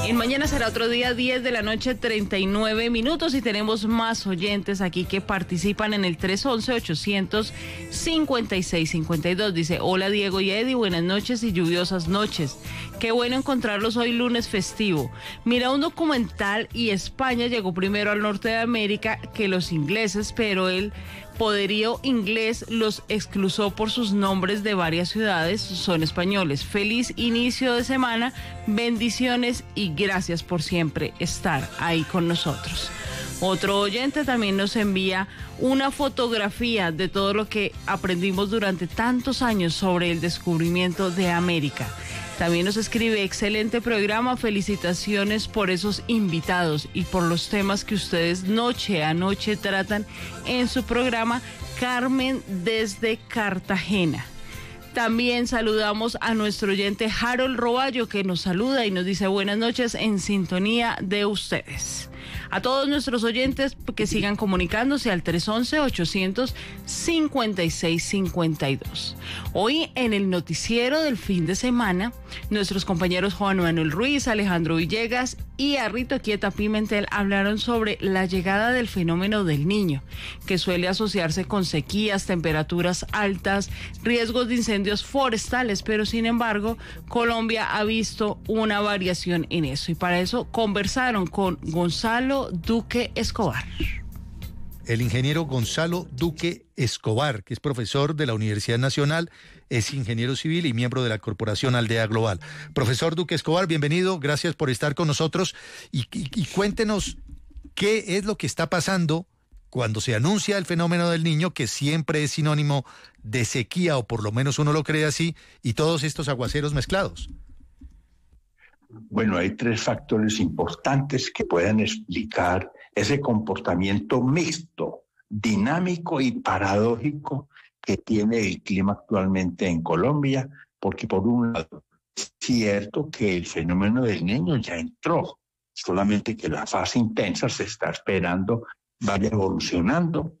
En Mañana Será Otro Día, 10 de la noche, 39 minutos, y tenemos más oyentes aquí que participan en el 311-856-52. Dice: hola Diego y Eddie, buenas noches y lluviosas noches. Qué bueno encontrarlos hoy lunes festivo. Mira un documental y España llegó primero al norte de América que los ingleses, pero el poderío inglés los exclusó por sus nombres de varias ciudades, son españoles. Feliz inicio de semana, bendiciones y gracias por siempre estar ahí con nosotros. Otro oyente también nos envía una fotografía de todo lo que aprendimos durante tantos años sobre el descubrimiento de América. También nos escribe: excelente programa, felicitaciones por esos invitados y por los temas que ustedes noche a noche tratan en su programa. Carmen desde Cartagena. También saludamos a nuestro oyente Harold Roballo, que nos saluda y nos dice: buenas noches, en sintonía de ustedes. A todos nuestros oyentes que sigan comunicándose al 311-856-52. Hoy en el noticiero del fin de semana, nuestros compañeros Juan Manuel Ruiz, Alejandro Villegas y Arrito Quieta Pimentel hablaron sobre la llegada del fenómeno del Niño, que suele asociarse con sequías, temperaturas altas, riesgos de incendios forestales, pero sin embargo, Colombia ha visto una variación en eso, y para eso conversaron con Gonzalo Duque Escobar. El ingeniero Gonzalo Duque Escobar, que es profesor de la Universidad Nacional, es ingeniero civil y miembro de la Corporación Aldea Global. Profesor Duque Escobar, bienvenido, gracias por estar con nosotros y cuéntenos qué es lo que está pasando cuando se anuncia el fenómeno del Niño, que siempre es sinónimo de sequía, o por lo menos uno lo cree así, y todos estos aguaceros mezclados. Bueno, hay tres factores importantes que pueden explicar ese comportamiento mixto, dinámico y paradójico que tiene el clima actualmente en Colombia, porque por un lado es cierto que el fenómeno del Niño ya entró, solamente que la fase intensa se está esperando vaya evolucionando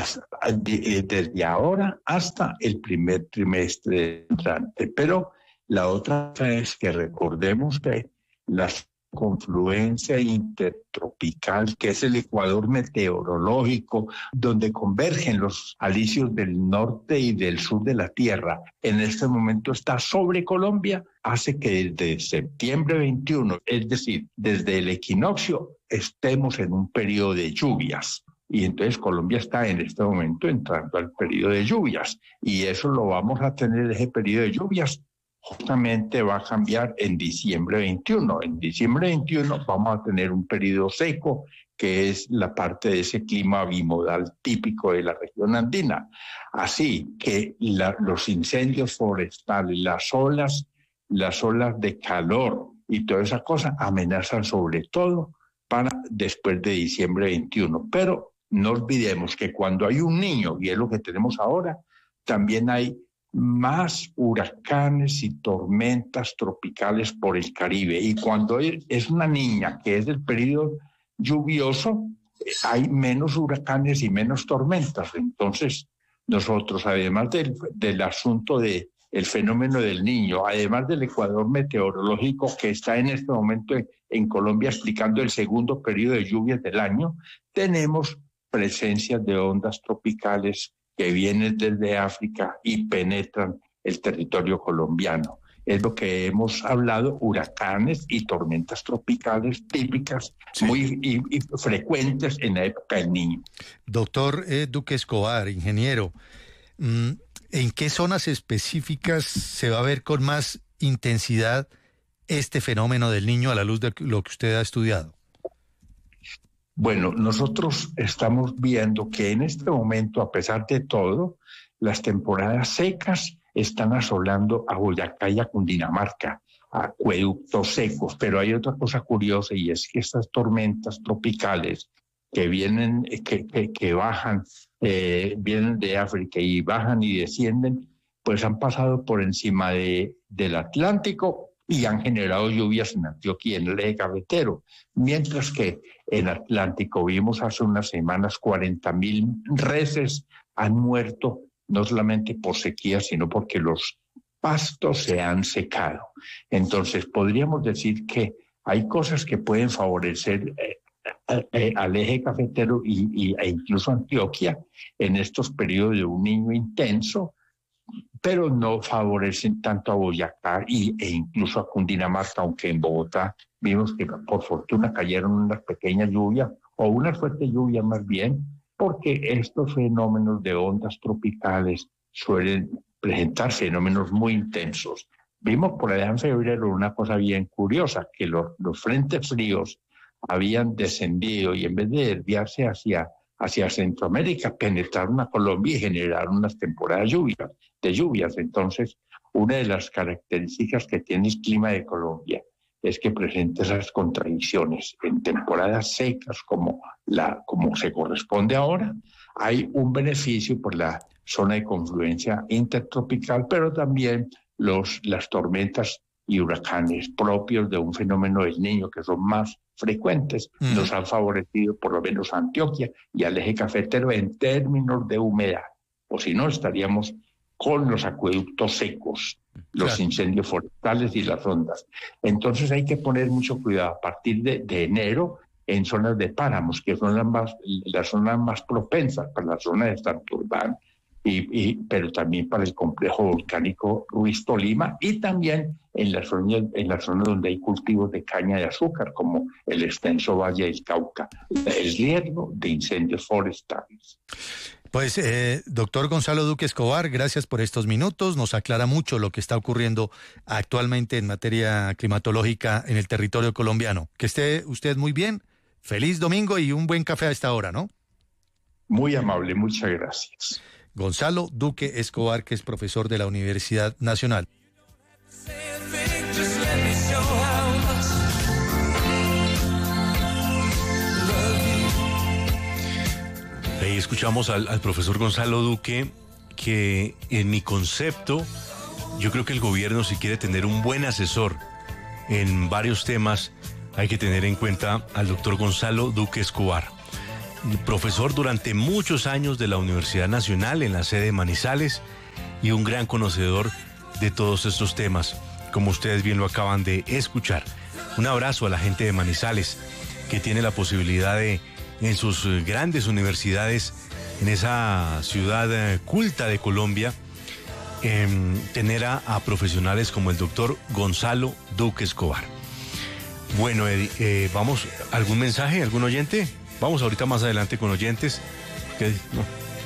desde ahora hasta el primer trimestre entrante, pero la otra es que recordemos que la confluencia intertropical, que es el ecuador meteorológico, donde convergen los alisios del norte y del sur de la Tierra, en este momento está sobre Colombia, hace que desde septiembre 21, es decir, desde el equinoccio, estemos en un periodo de lluvias. Y entonces Colombia está en este momento entrando al periodo de lluvias, y eso lo vamos a tener, ese periodo de lluvias, justamente va a cambiar en diciembre 21. En diciembre 21 vamos a tener un periodo seco, que es la parte de ese clima bimodal típico de la región andina. Así que los incendios forestales, las olas de calor y toda esa cosa amenazan sobre todo para después de diciembre 21. Pero no olvidemos que cuando hay un niño, y es lo que tenemos ahora, también hay más huracanes y tormentas tropicales por el Caribe. Y cuando es una niña, que es el periodo lluvioso, hay menos huracanes y menos tormentas. Entonces, nosotros, además del asunto del fenómeno del Niño, además del ecuador meteorológico que está en este momento en Colombia explicando el segundo periodo de lluvias del año, tenemos presencias de ondas tropicales que vienen desde África y penetran el territorio colombiano. Es lo que hemos hablado, huracanes y tormentas tropicales típicas, sí, muy frecuentes en la época del Niño. Doctor Duque Escobar, ingeniero, ¿en qué zonas específicas se va a ver con más intensidad este fenómeno del Niño a la luz de lo que usted ha estudiado? Bueno, nosotros estamos viendo que en este momento, a pesar de todo, las temporadas secas están asolando a Boyacá y a Cundinamarca, acueductos secos, pero hay otra cosa curiosa, y es que estas tormentas tropicales que vienen, que bajan, vienen de África y bajan y descienden, pues han pasado por encima del Atlántico y han generado lluvias en Antioquia y en el eje cafetero, mientras que en Atlántico vimos hace unas semanas 40,000 reses han muerto, no solamente por sequía, sino porque los pastos se han secado. Entonces podríamos decir que Hay cosas que pueden favorecer al eje cafetero e incluso Antioquia en estos periodos de un niño intenso, pero no favorecen tanto a Boyacá e incluso a Cundinamarca, aunque en Bogotá vimos que por fortuna cayeron unas pequeñas lluvias, o una fuerte lluvia más bien, porque estos fenómenos de ondas tropicales suelen presentarse fenómenos muy intensos. Vimos por allá en febrero una cosa bien curiosa, que los frentes fríos habían descendido y en vez de desviarse hacia Centroamérica, penetraron a Colombia y generaron unas temporadas de lluvias. Entonces, una de las características que tiene el clima de Colombia es que presenta esas contradicciones. En temporadas secas como se corresponde ahora, hay un beneficio por la zona de confluencia intertropical, pero también las tormentas y huracanes propios de un fenómeno del Niño, que son más frecuentes, nos han favorecido por lo menos a Antioquia y al eje cafetero en términos de humedad. O si no, estaríamos con los acueductos secos, los incendios forestales y las ondas. Entonces hay que poner mucho cuidado a partir de enero en zonas de páramos, que son las zonas más propensas para la zona de Santurbán, pero también para el complejo volcánico Ruiz Tolima, y también en las zonas donde hay cultivos de caña de azúcar, como el extenso Valle del Cauca, el riesgo de incendios forestales. Pues, doctor Gonzalo Duque Escobar, gracias por estos minutos. Nos aclara mucho lo que está ocurriendo actualmente en materia climatológica en el territorio colombiano. Que esté usted muy bien. Feliz domingo y un buen café a esta hora, ¿no? Muy amable, muchas gracias. Gonzalo Duque Escobar, que es profesor de la Universidad Nacional. Ahí escuchamos al profesor Gonzalo Duque, que en mi concepto, yo creo que el gobierno, si quiere tener un buen asesor en varios temas, hay que tener en cuenta al doctor Gonzalo Duque Escobar, profesor durante muchos años de la Universidad Nacional en la sede de Manizales y un gran conocedor de todos estos temas, como ustedes bien lo acaban de escuchar. Un abrazo a la gente de Manizales, que tiene la posibilidad de, en sus grandes universidades, en esa ciudad culta de Colombia, tener a profesionales como el doctor Gonzalo Duque Escobar. Bueno, vamos, ¿algún mensaje, algún oyente? Vamos ahorita más adelante con oyentes. No.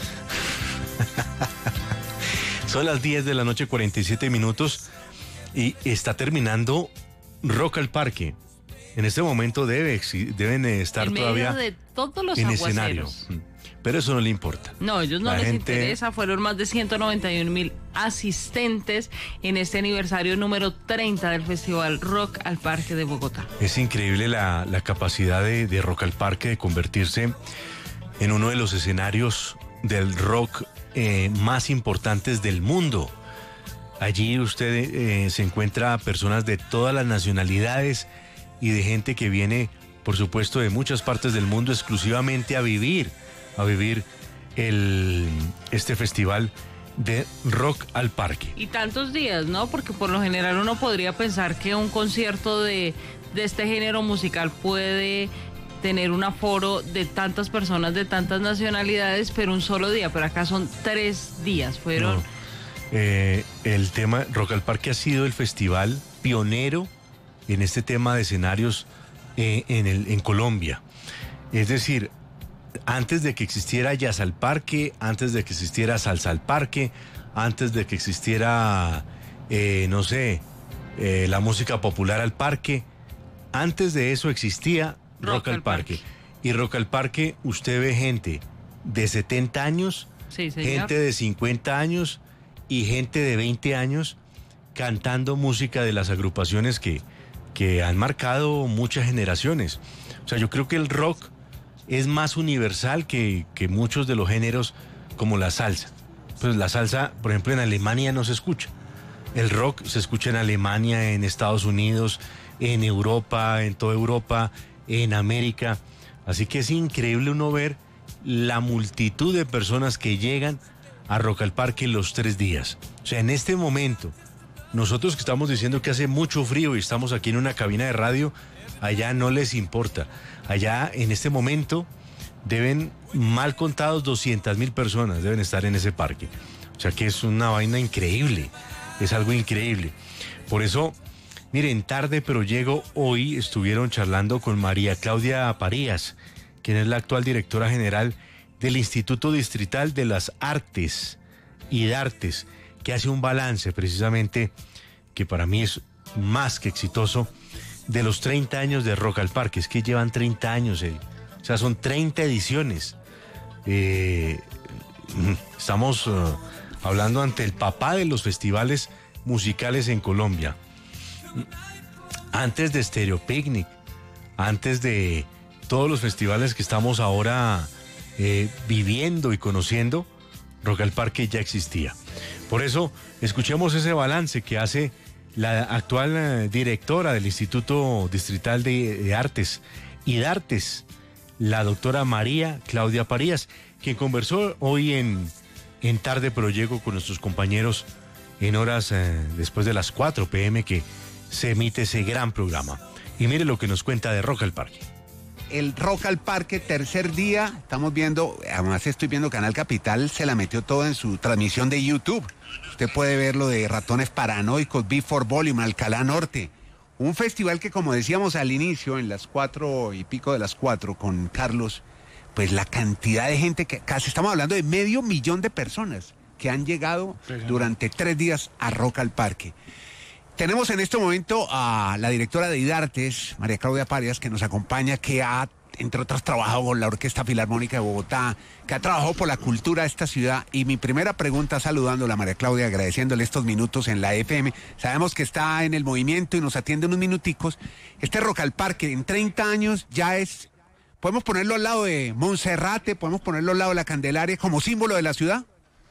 Son las 10 de la noche, 47 minutos, y está terminando Rock al Parque. En este momento deben estar en medio todavía de todos los en aguaceros. escenario. Pero eso no le importa. No, a ellos no les interesa. Fueron más de 191,000 asistentes en este aniversario número 30 del Festival Rock al Parque de Bogotá. Es increíble la capacidad de Rock al Parque de convertirse en uno de los escenarios del rock más importantes del mundo. Allí usted se encuentra personas de todas las nacionalidades y de gente que viene, por supuesto, de muchas partes del mundo exclusivamente a vivir este festival de Rock al Parque. Y tantos días, ¿no? Porque por lo general uno podría pensar que un concierto de este género musical puede tener un aforo de tantas personas de tantas nacionalidades, pero un solo día. Pero acá son 3 días. Fueron... No. El tema Rock al Parque ha sido el festival pionero en este tema de escenarios en Colombia. Es decir, antes de que existiera Jazz al Parque, antes de que existiera Salsa al Parque, antes de que existiera, la música popular al parque, antes de eso existía Rock al Parque. Y Rock al Parque, usted ve gente de 70 años, sí, señor, gente de 50 años y gente de 20 años cantando música de las agrupaciones que han marcado muchas generaciones. O sea, yo creo que el rock es más universal que muchos de los géneros como la salsa. Pues la salsa, por ejemplo, en Alemania no se escucha. El rock se escucha en Alemania, en Estados Unidos, en Europa, en toda Europa, en América. Así que es increíble uno ver la multitud de personas que llegan a Rock al Parque los 3 días. O sea, en este momento, Nosotros que estamos diciendo que hace mucho frío y estamos aquí en una cabina de radio, allá no les importa. Allá en este momento deben, mal contados, 200.000 personas deben estar en ese parque. O sea que es una vaina increíble, es algo increíble. Por eso, miren, tarde pero llego, hoy estuvieron charlando con María Claudia Parías, quien es la actual directora general del Instituto Distrital de las Artes y Dartes, que hace un balance precisamente, que para mí es más que exitoso, de los 30 años de Rock al Parque. Es que llevan 30 años, o sea, son 30 ediciones. Estamos hablando ante el papá de los festivales musicales en Colombia. Antes de Stereo Picnic, antes de todos los festivales que estamos ahora viviendo y conociendo, Rock al Parque ya existía. Por eso, escuchemos ese balance que hace la actual directora del Instituto Distrital de Artes y Dartes, la doctora María Claudia Parías, quien conversó hoy en Tarde pero Llego con nuestros compañeros en horas después de las 4 p.m. que se emite ese gran programa. Y mire lo que nos cuenta de Rock al Parque. El Rock al Parque, tercer día, estamos viendo, además estoy viendo Canal Capital, se la metió todo en su transmisión de YouTube. Usted puede ver lo de Ratones Paranoicos, B4 Volume, Alcalá Norte. Un festival que, como decíamos al inicio, en las 4 y pico de las 4 con Carlos, pues la cantidad de gente que casi estamos hablando de 500.000 de personas que han llegado durante 3 días a Rock al Parque. Tenemos en este momento a la directora de IDARTES, María Claudia Parías, que nos acompaña, que ha, entre otras, trabajado con la Orquesta Filarmónica de Bogotá, que ha trabajado por la cultura de esta ciudad. Y mi primera pregunta, saludándola, María Claudia, agradeciéndole estos minutos en la FM. Sabemos que está en el movimiento y nos atiende unos minuticos. Este Rock al Parque, en 30 años, ya es... ¿Podemos ponerlo al lado de Monserrate? ¿Podemos ponerlo al lado de la Candelaria como símbolo de la ciudad?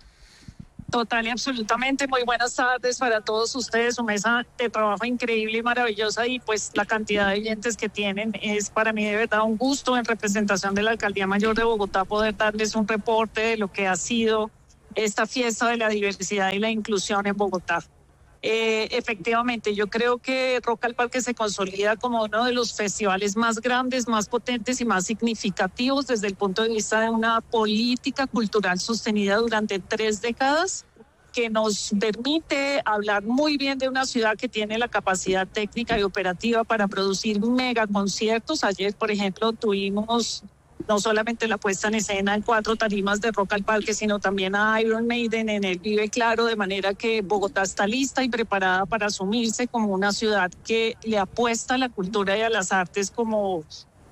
Total y absolutamente. Muy buenas tardes para todos ustedes. Su mesa de trabajo increíble y maravillosa, y pues la cantidad de oyentes que tienen es para mí de verdad un gusto, en representación de la Alcaldía Mayor de Bogotá, poder darles un reporte de lo que ha sido esta fiesta de la diversidad y la inclusión en Bogotá. Efectivamente, yo creo que Rock al Parque se consolida como uno de los festivales más grandes, más potentes y más significativos desde el punto de vista de una política cultural sostenida durante 3 décadas, que nos permite hablar muy bien de una ciudad que tiene la capacidad técnica y operativa para producir mega conciertos. Ayer, por ejemplo, tuvimos no solamente la puesta en escena en 4 tarimas de Rock al Parque, sino también a Iron Maiden en el Vive Claro, de manera que Bogotá está lista y preparada para asumirse como una ciudad que le apuesta a la cultura y a las artes como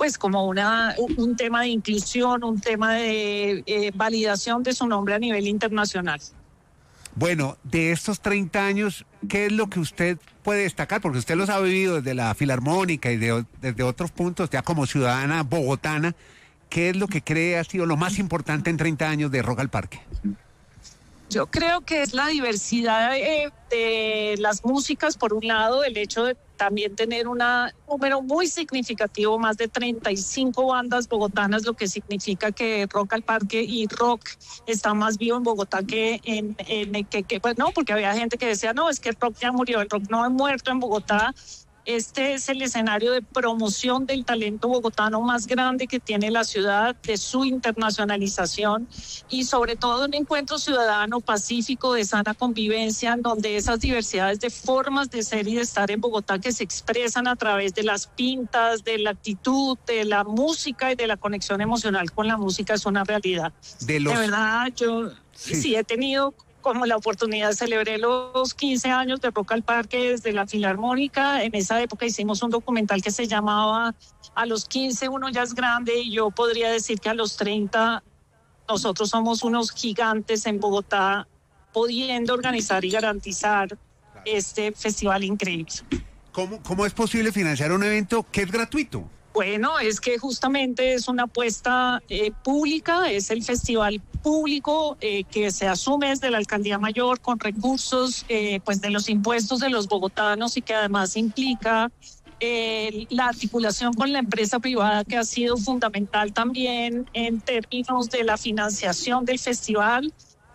un tema de inclusión, un tema de validación de su nombre a nivel internacional. Bueno, de estos 30 años, ¿qué es lo que usted puede destacar? Porque usted los ha vivido desde la Filarmónica y desde otros puntos, ya como ciudadana bogotana. ¿Qué es lo que cree ha sido lo más importante en 30 años de Rock al Parque? Yo creo que es la diversidad de las músicas, por un lado, el hecho de también tener un número muy significativo, más de 35 bandas bogotanas, lo que significa que Rock al Parque y rock está más vivo en Bogotá que pues no, porque había gente que decía, no, es que el rock ya murió, el rock no ha muerto en Bogotá. Este es el escenario de promoción del talento bogotano más grande que tiene la ciudad, de su internacionalización y sobre todo un encuentro ciudadano pacífico de sana convivencia, en donde esas diversidades de formas de ser y de estar en Bogotá que se expresan a través de las pintas, de la actitud, de la música y de la conexión emocional con la música es una realidad. De verdad, yo sí he tenido como la oportunidad, celebré los 15 años de Rock al Parque desde la Filarmónica. En esa época hicimos un documental que se llamaba A los 15 uno ya es grande, y yo podría decir que a los 30 nosotros somos unos gigantes en Bogotá, pudiendo organizar y garantizar este festival increíble. ¿Cómo es posible financiar un evento que es gratuito? Bueno, es que justamente es una apuesta pública, es el festival público que se asume desde la Alcaldía Mayor con recursos pues de los impuestos de los bogotanos, y que además implica la articulación con la empresa privada, que ha sido fundamental también en términos de la financiación del festival.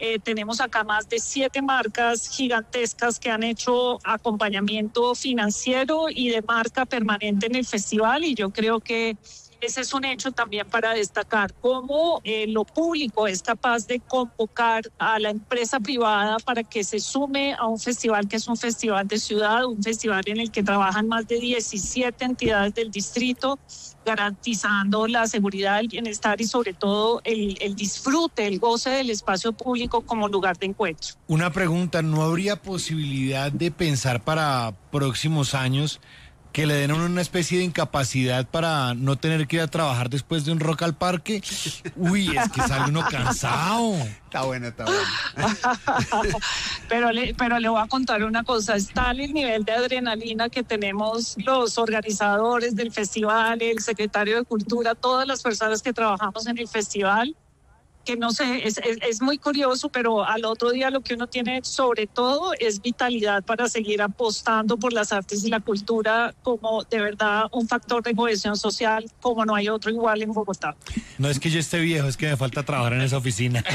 Tenemos acá más de 7 marcas gigantescas que han hecho acompañamiento financiero y de marca permanente en el festival, y yo creo que ese es un hecho también para destacar cómo lo público es capaz de convocar a la empresa privada para que se sume a un festival que es un festival de ciudad, un festival en el que trabajan más de 17 entidades del distrito, garantizando la seguridad, el bienestar y sobre todo el disfrute, el goce del espacio público como lugar de encuentro. Una pregunta, ¿no habría posibilidad de pensar para próximos años que le den a uno una especie de incapacidad para no tener que ir a trabajar después de un Rock al Parque? Uy, es que sale uno cansado. Está bueno, está bueno. Pero le voy a contar una cosa, está el nivel de adrenalina que tenemos los organizadores del festival, el secretario de Cultura, todas las personas que trabajamos en el festival, que no sé, es muy curioso, pero al otro día lo que uno tiene sobre todo es vitalidad para seguir apostando por las artes y la cultura como de verdad un factor de cohesión social como no hay otro igual en Bogotá. No es que yo esté viejo, es que me falta trabajar en esa oficina.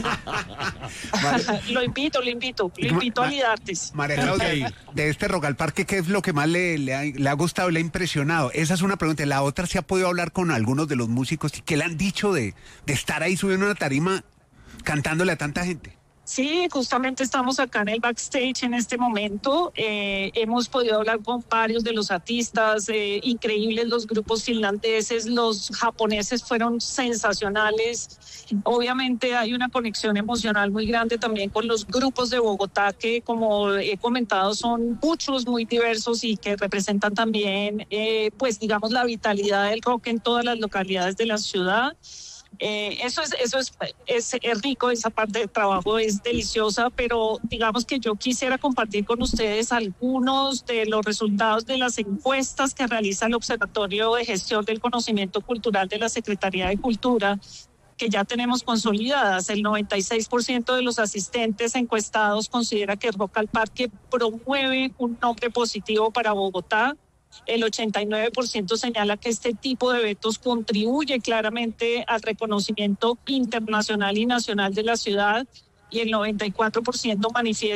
Lo invito a Lidartes. María Claudia, de este Rock al Parque, ¿qué es lo que más le ha gustado, le ha impresionado? Esa es una pregunta. La otra, ¿se ha podido hablar con algunos de los músicos que le han dicho de estar ahí subiendo una tarima cantándole a tanta gente? Sí, justamente estamos acá en el backstage en este momento. Hemos podido hablar con varios de los artistas, increíbles los grupos finlandeses, los japoneses fueron sensacionales. Obviamente hay una conexión emocional muy grande también con los grupos de Bogotá que, como he comentado, son muchos, muy diversos y que representan también, pues digamos, la vitalidad del rock en todas las localidades de la ciudad. Eso es rico, esa parte del trabajo es deliciosa, pero digamos que yo quisiera compartir con ustedes algunos de los resultados de las encuestas que realiza el Observatorio de Gestión del Conocimiento Cultural de la Secretaría de Cultura, que ya tenemos consolidadas. El 96% de los asistentes encuestados considera que Rock al Parque promueve un nombre positivo para Bogotá. El 89% señala que este tipo de eventos contribuye claramente al reconocimiento internacional y nacional de la ciudad, y el 94% manifiesta